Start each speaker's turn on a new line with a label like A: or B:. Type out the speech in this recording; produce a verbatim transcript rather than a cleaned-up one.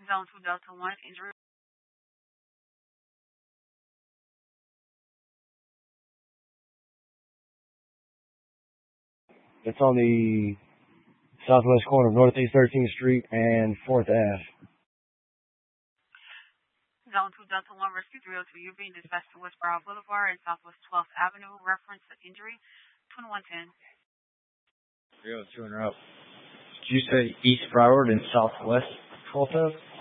A: Zone two Delta one, injury.
B: It's on the southwest corner of Northeast thirteenth Street and fourth Avenue.
A: Zone two Delta one, Rescue three oh two, you're being dispatched to West Broward Boulevard and Southwest twelfth Avenue, reference to injury, twenty-one ten.
C: three oh two and up. Did you say East Broward and Southwest twelfth Avenue?